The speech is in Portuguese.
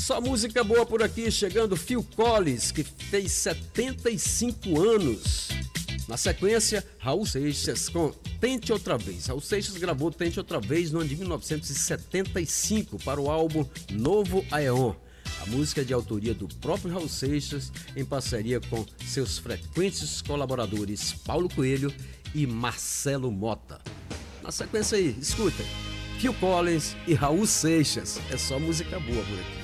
Só música boa por aqui, chegando Phil Collins, que fez 75 anos. Na sequência, Raul Seixas com Tente Outra Vez. Raul Seixas gravou Tente Outra Vez no ano de 1975 para o álbum Novo Aeon. A música é de autoria do próprio Raul Seixas, em parceria com seus frequentes colaboradores Paulo Coelho e Marcelo Mota. Na sequência aí, escutem, Phil Collins e Raul Seixas. É só música boa por aqui.